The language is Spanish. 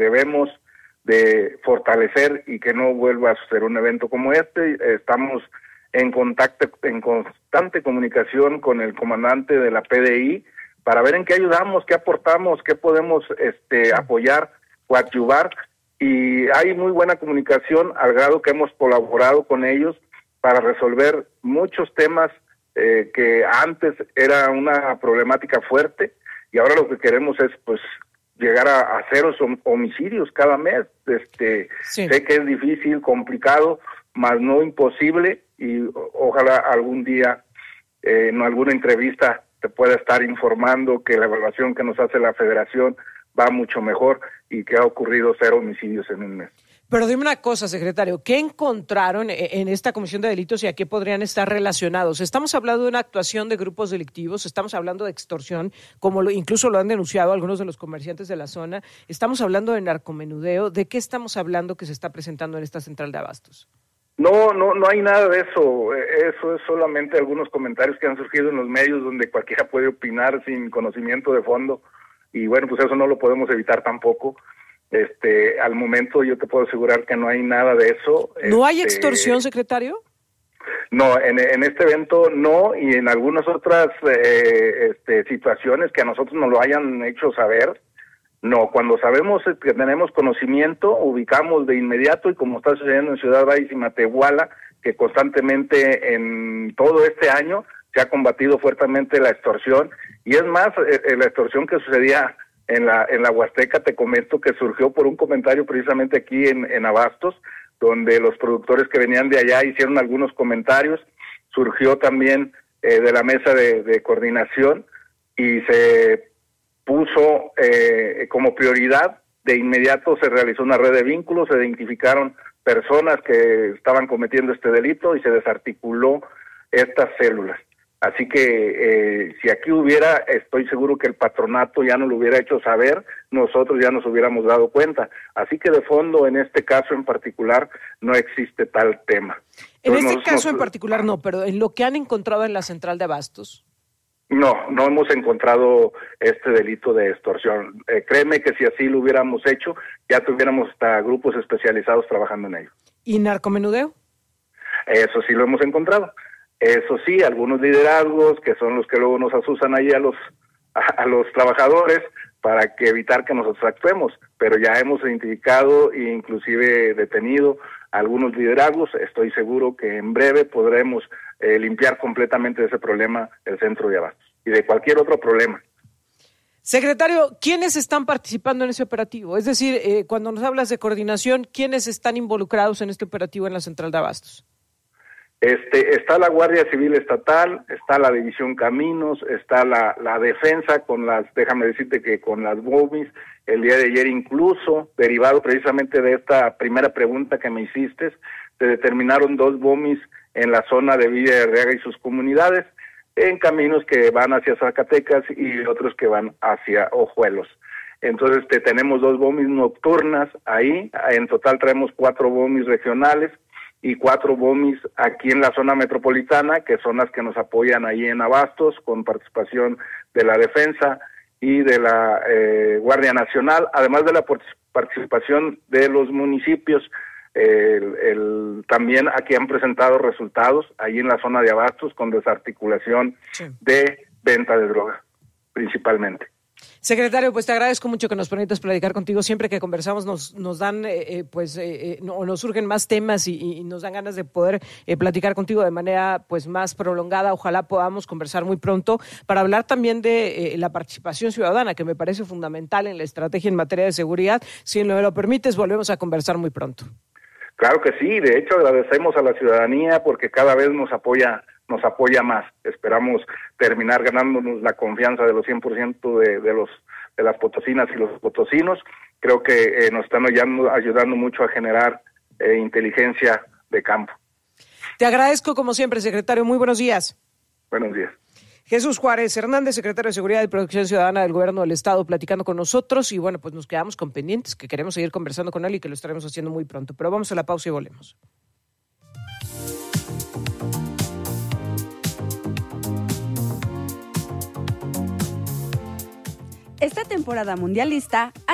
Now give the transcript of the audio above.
debemos de fortalecer y que no vuelva a suceder un evento como este. Estamos en constante comunicación con el comandante de la PDI para ver en qué ayudamos, qué aportamos, qué podemos apoyar, coadyuvar, y hay muy buena comunicación al grado que hemos colaborado con ellos para resolver muchos temas que antes era una problemática fuerte, y ahora lo que queremos es pues llegar a 0 homicidios cada mes. Sí. Sé que es difícil, complicado, mas no imposible, y ojalá algún día en alguna entrevista te pueda estar informando que la evaluación que nos hace la Federación va mucho mejor y que ha ocurrido 0 homicidios en un mes. Pero dime una cosa, secretario, ¿qué encontraron en esta comisión de delitos y a qué podrían estar relacionados? ¿Estamos hablando de una actuación de grupos delictivos? ¿Estamos hablando de extorsión, como incluso lo han denunciado algunos de los comerciantes de la zona? ¿Estamos hablando de narcomenudeo? ¿De qué estamos hablando que se está presentando en esta central de abastos? No hay nada de eso. Eso es solamente algunos comentarios que han surgido en los medios donde cualquiera puede opinar sin conocimiento de fondo, y bueno, pues eso no lo podemos evitar tampoco. Al momento yo te puedo asegurar que no hay nada de eso. ¿No hay extorsión, secretario? No, en este evento no, y en algunas otras situaciones que a nosotros nos lo hayan hecho saber, no. Cuando sabemos que tenemos conocimiento, ubicamos de inmediato, y como está sucediendo en Ciudad Valles y Matehuala, que constantemente en todo este año se ha combatido fuertemente la extorsión, y es más, la extorsión que sucedía en la Huasteca, te comento que surgió por un comentario precisamente aquí en Abastos, donde los productores que venían de allá hicieron algunos comentarios. Surgió también de la mesa de coordinación, y se puso como prioridad. De inmediato se realizó una red de vínculos, se identificaron personas que estaban cometiendo este delito y se desarticuló estas células. Así que si aquí hubiera, estoy seguro que el patronato ya no lo hubiera hecho saber, nosotros ya nos hubiéramos dado cuenta. Así que de fondo, en este caso en particular, no existe tal tema. En este caso en particular no, pero en lo que han encontrado en la central de abastos. No hemos encontrado este delito de extorsión. Créeme que si así lo hubiéramos hecho, ya tuviéramos hasta grupos especializados trabajando en ello. ¿Y narcomenudeo? Eso sí lo hemos encontrado. Eso sí, algunos liderazgos que son los que luego nos asusan ahí a los trabajadores para que evitar que nosotros actuemos, pero ya hemos identificado e inclusive detenido algunos liderazgos. Estoy seguro que en breve podremos limpiar completamente ese problema el centro de abastos y de cualquier otro problema. Secretario, ¿quiénes están participando en ese operativo? Es decir, cuando nos hablas de coordinación, ¿quiénes están involucrados en este operativo en la central de abastos? Está la Guardia Civil Estatal, está la División Caminos, está la Defensa déjame decirte que con las BOMIs, el día de ayer incluso, derivado precisamente de esta primera pregunta que me hiciste, se determinaron 2 BOMIs en la zona de Villa de Arriaga y sus comunidades, en caminos que van hacia Zacatecas y otros que van hacia Ojuelos. Entonces tenemos 2 BOMIs nocturnas ahí, en total traemos 4 BOMIs regionales, y 4 BOMIs aquí en la zona metropolitana, que son las que nos apoyan ahí en Abastos, con participación de la Defensa y de la Guardia Nacional, además de la participación de los municipios. También aquí han presentado resultados ahí en la zona de Abastos con desarticulación de venta de droga, principalmente. Secretario, pues te agradezco mucho que nos permitas platicar contigo. Siempre que conversamos nos dan, nos surgen más temas y nos dan ganas de poder platicar contigo de manera pues más prolongada. Ojalá podamos conversar muy pronto para hablar también de la participación ciudadana, que me parece fundamental en la estrategia en materia de seguridad. Si me lo permites, volvemos a conversar muy pronto. Claro que sí. De hecho, agradecemos a la ciudadanía porque cada vez nos apoya más. Esperamos terminar ganándonos la confianza de los 100% de las potosinas y los potosinos. Creo que nos están ayudando mucho a generar inteligencia de campo. Te agradezco como siempre, secretario. Muy buenos días. Buenos días. Jesús Juárez Hernández, secretario de Seguridad y Protección Ciudadana del Gobierno del Estado, platicando con nosotros. Y bueno, pues nos quedamos con pendientes, que queremos seguir conversando con él y que lo estaremos haciendo muy pronto. Pero vamos a la pausa y volvemos. Esta temporada mundialista